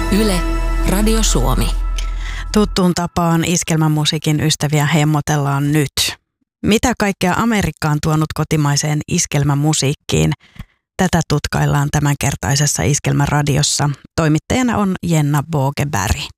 Yle, Radio Suomi. Tuttuun tapaan iskelmämusiikin ystäviä hemmotellaan nyt. Mitä kaikkea Amerikka on tuonut kotimaiseen iskelmämusiikkiin? Tätä tutkaillaan tämänkertaisessa Iskelmäradiossa. Toimittajana on Jenna Bogeberg.